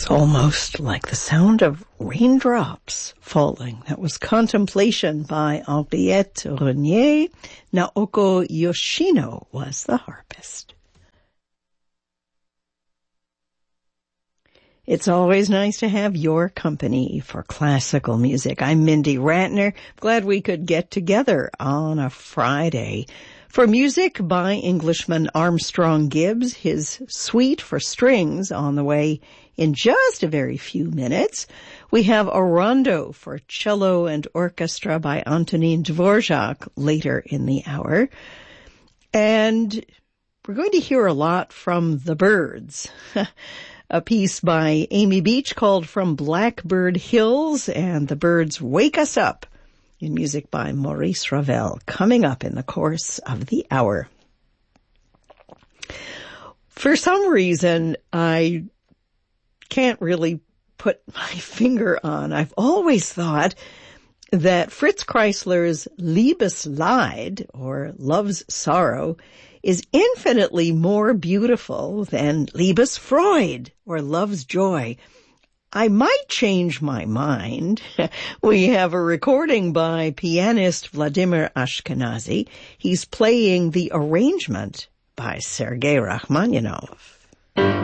Almost like the sound of raindrops falling. That was Contemplation by Henriette Renier. Naoko Yoshino was the harpist. It's always nice to have your company for classical music. I'm Mindy Ratner. Glad we could get together on a Friday. For music by Englishman Armstrong Gibbs, his suite for strings on the way in just a very few minutes. We have a rondo for cello and orchestra by Antonin Dvorak later in the hour. And we're going to hear a lot from the Byrds. A piece by Amy Beach called From Blackbird Hills, and the Byrds Wake Us Up, in music by Maurice Ravel, coming up in the course of the hour. For some reason, I can't really put my finger on. I've always thought that Fritz Kreisler's Liebesleid, or Love's Sorrow, is infinitely more beautiful than Liebesfreude, or Love's Joy. I might change my mind. We have a recording by pianist Vladimir Ashkenazy. He's playing the arrangement by Sergei Rachmaninoff.